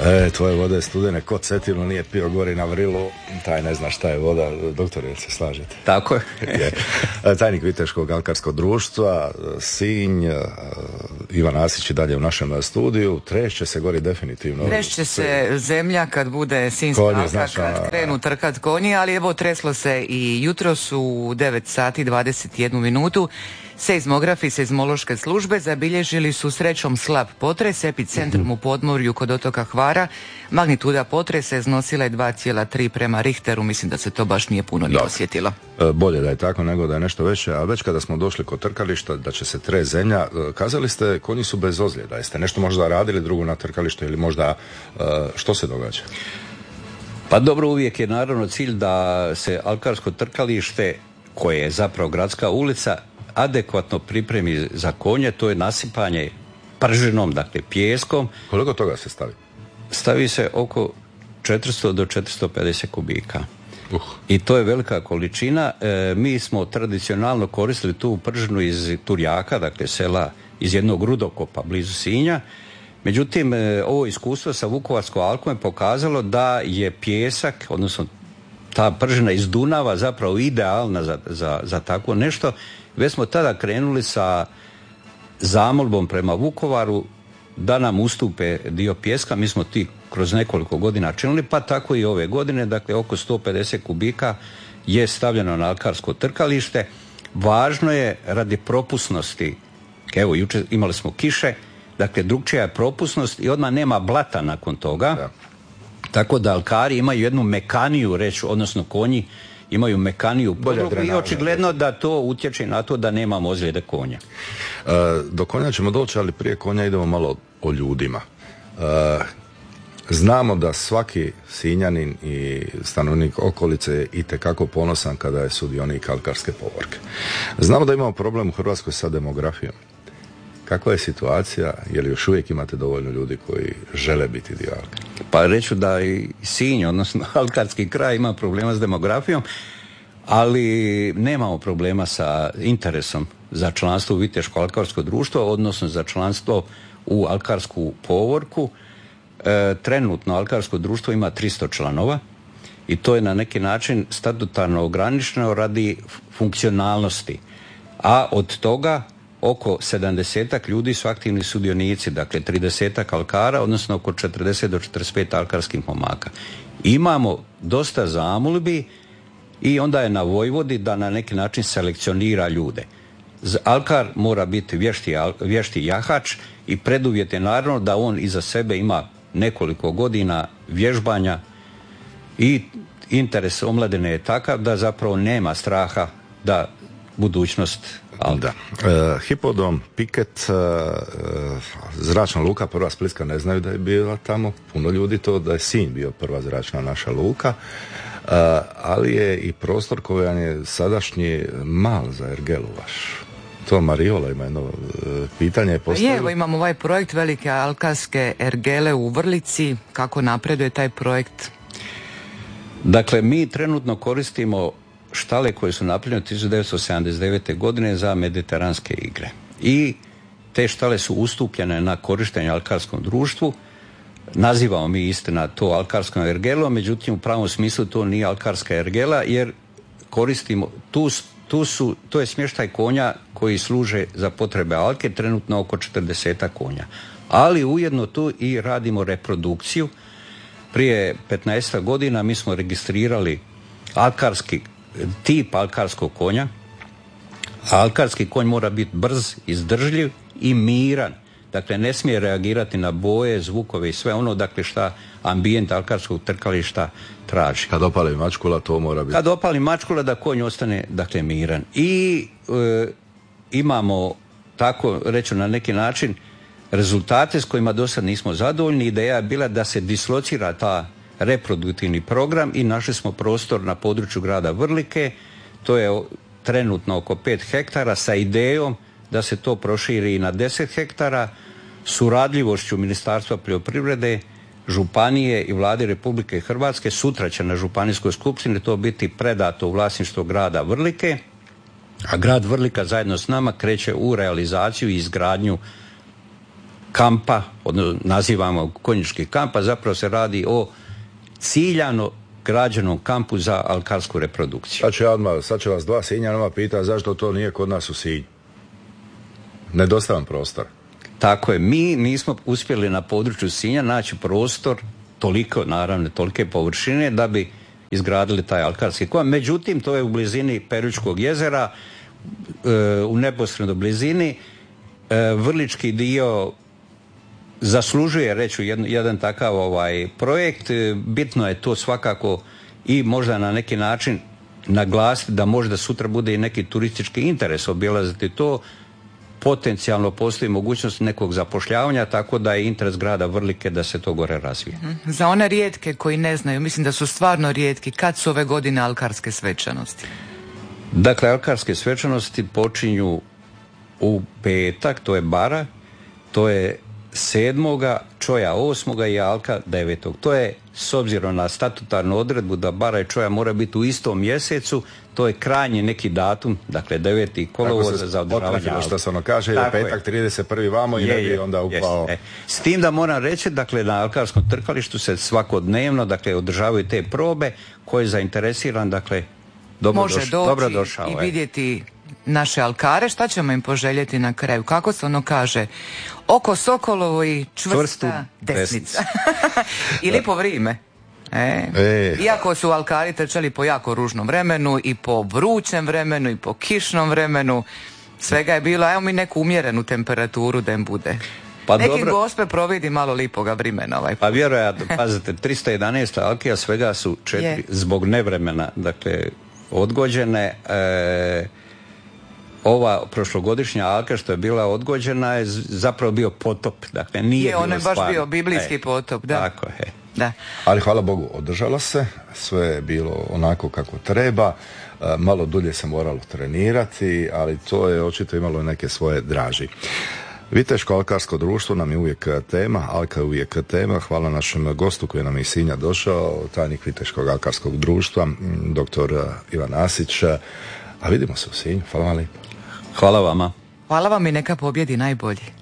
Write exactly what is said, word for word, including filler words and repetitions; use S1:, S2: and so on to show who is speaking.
S1: E, tvoje vode je studene, ko Cetinu nije pio gori na Vrilu, taj ne zna šta je voda. Doktor, jel se slažete?
S2: Tako je.
S1: je. Tajnik Viteškog alkarskog društva, Sinj, Ivan Asić i dalje u našem studiju. Trešće se gori definitivno.
S3: Trešće se zemlja kad bude Sinjska
S1: Konje,
S3: alka,
S1: znači,
S3: kad krenu trkat konji, ali evo treslo se i jutros u devet sati dvadeset jednu minutu. Seizmografi seizmološke službe zabilježili su srećom slab potres, epicentrum u podmorju kod otoka Hvara. Magnituda potresa iznosila je dva zarez tri prema Richteru, mislim da se to baš nije puno ni osjetilo.
S1: Bolje da je tako nego da je nešto veće, a već kada smo došli kod trkališta da će se tre zemlja, kazali ste konji su bez ozljeda, jeste nešto možda radili drugo na trkalištu ili možda što se događa?
S2: Pa dobro, uvijek je naravno cilj da se alkarsko trkalište, koje je zapravo gradska ulica, adekvatno pripremi za konje, to je nasipanje pržinom, dakle pijeskom.
S1: Koliko toga se stavi?
S2: Stavi se oko četiristo do četiristo pedeset kubika.
S1: Uh.
S2: I to je velika količina. E, mi smo tradicionalno koristili tu pržinu iz Turjaka, dakle sela iz jednog rudokopa blizu Sinja. Međutim, e, ovo iskustvo sa Vukovarskom alkom je pokazalo da je pijesak, odnosno ta pržina iz Dunava zapravo idealna za, za, za tako nešto. Već smo tada krenuli sa zamolbom prema Vukovaru da nam ustupe dio pijeska. Mi smo ti kroz nekoliko godina činili, pa tako i ove godine, dakle oko sto pedeset kubika je stavljeno na alkarsko trkalište. Važno je radi propusnosti, evo jučer imali smo kiše, dakle drugčija je propusnost i odmah nema blata nakon toga.
S1: Da. Tako
S2: da alkari imaju jednu mekaniju, reći, odnosno konji imaju mekaniju podlogu i očigledno da to utječe na to da nemamo ozljede konja.
S1: E, do konja ćemo doći, ali prije konja idemo malo o ljudima. E, znamo da svaki Sinjanin i stanovnik okolice je itekako ponosan kada je sudionik alkarske povorke. Znamo da imamo problem u Hrvatskoj sa demografijom. Kakva je situacija? Je li još uvijek imate dovoljno ljudi koji žele biti dio Alke?
S2: Pa reću da i Sinj, odnosno alkarski kraj, ima problema s demografijom, ali nemamo problema sa interesom za članstvo u Viteško-alkarsko društvo, odnosno za članstvo u alkarsku povorku. E, trenutno alkarsko društvo ima tristo članova i to je na neki način statutarno ograničeno radi funkcionalnosti. A od toga oko sedamdesetak ljudi su aktivni sudionici, dakle tridesetak alkara, odnosno oko četrdeset do četrdeset pet alkarskih momaka. Imamo dosta zamolbi i onda je na Vojvodi da na neki način selekcionira ljude. Alkar mora biti vješti, vješti jahač i preduvjet je naravno da on iza sebe ima nekoliko godina vježbanja i interes omladine je takav da zapravo nema straha da budućnost
S1: Da. E, Hipodrom, Piket, e, zračna luka, prva Splitska, ne znaju da je bila tamo. Puno ljudi to da je Sinj bio prva zračna naša luka. E, ali je i prostor koji je sadašnji mal za ergelu vaš. To Mariola ima jedno e, pitanje.
S3: Je, evo imamo ovaj projekt velike alkarske ergele u Vrlici. Kako napreduje taj projekt?
S2: Dakle, mi trenutno koristimo štale koje su napravljene tisuću devetsto sedamdeset devete. godine za mediteranske igre. I te štale su ustupljene na korištenje alkarskom društvu. Nazivamo mi istina to alkarskom ergelom, međutim u pravom smislu to nije alkarska ergela jer koristimo, tu, tu su, to je smještaj konja koji služe za potrebe alke, trenutno oko četrdeset konja. Ali ujedno tu i radimo reprodukciju. Prije petnaest godina mi smo registrirali alkarski tip alkarskog konja. Alkarski konj mora biti brz, izdržljiv i miran. Dakle, ne smije reagirati na boje, zvukove i sve ono, dakle, šta ambijent alkarskog trkališta traži.
S1: Kad opali mačkula, to mora biti.
S2: Kad opali mačkula, da konj ostane, dakle, miran. I e, imamo, tako reći na neki način, rezultate s kojima do sad nismo zadovoljni. Ideja je bila da se dislocira ta reproduktivni program i našli smo prostor na području grada Vrlike. To je trenutno oko pet hektara sa idejom da se to proširi na deset hektara, suradljivošću Ministarstva poljoprivrede, županije i Vlade Republike Hrvatske. Sutra će na županijskoj skupštini to biti predato u vlasništvo grada Vrlike, a grad Vrlika zajedno s nama kreće u realizaciju i izgradnju kampa, odnosno nazivamo konjički kamp, a zapravo se radi o ciljano građenom kampu za alkarsku reprodukciju.
S1: Sad će, odmah, sad će vas dva Sinjanova pita zašto to nije kod nas u Sinju. Nedostavan prostor.
S2: Tako je, mi nismo uspjeli na području Sinja naći prostor toliko, naravno, tolike površine da bi izgradili taj alkarski kamp. Međutim, to je u blizini Peručkog jezera, e, u neposrednoj blizini. E, Vrlički dio zaslužuje, reći, jedan, jedan takav ovaj projekt. E, bitno je to svakako i možda na neki način naglasiti da možda sutra bude i neki turistički interes obilaziti to. Potencijalno postoji mogućnost nekog zapošljavanja, tako da je interes grada Vrlike da se to gore razvije.
S3: Za one rijetke koji ne znaju, mislim da su stvarno rijetki, kad su ove godine alkarske svečanosti?
S2: Dakle, alkarske svečanosti počinju u petak, to je bara, to je sedmoga, čoja osmoga i alka devetog. To je, s obzirom na statutarnu odredbu da bara i čoja mora biti u istom mjesecu, to je krajnji neki datum, dakle deveti kolovoza za održavanje alke.
S1: Što se ono kaže, je petak trideset prvi vamo i je, ne bi onda upao.
S2: Je, s tim da moram reći, dakle na alkarskom trkalištu se svakodnevno, dakle održavaju te probe, ko je zainteresiran, dakle dobro
S3: može
S2: doš,
S3: doći
S2: dobro došao,
S3: i
S2: je.
S3: vidjeti naše alkare. Šta ćemo im poželjeti na kraju? Kako se ono kaže? Oko Sokolovo i čvrsta desnica. I lipo vrime. E. E. Iako su alkari trčali po jako ružnom vremenu i po vrućem vremenu i po kišnom vremenu, svega je bilo, evo mi neku umjerenu temperaturu da im bude. Pa neki dobro. Gospe providi malo lipoga vremena ovaj put.
S2: Pa vjerojatno, pazite, trista jedanaest alke, a svega su četiri je. Zbog nevremena, dakle, odgođene. E, ova prošlogodišnja alka što je bila odgođena je zapravo bio potop, dakle nije je, bilo
S3: on je baš
S2: stvarno.
S3: bio biblijski e, potop, da.
S2: Tako je.
S3: Da.
S1: Ali hvala Bogu, održalo se, sve je bilo onako kako treba, malo dulje se moralo trenirati, ali to je očito imalo neke svoje draži. Viteško alkarsko društvo nam je uvijek tema, alka je uvijek tema. Hvala našem gostu koji nam je iz Sinja došao, tajnik Viteškog alkarskog društva, doktor Ivan Asić. A vidimo se u Sinju. Hvala vam lijepo.
S2: Hvala vama.
S3: Hvala vam i neka pobjedi najbolji.